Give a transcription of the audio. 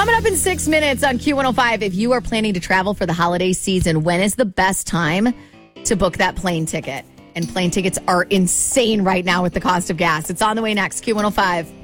Coming up in 6 minutes on Q105, if you are planning to travel for the holiday season, when is the best time to book that plane ticket? And plane tickets are insane right now with the cost of gas. It's on the way next, Q105.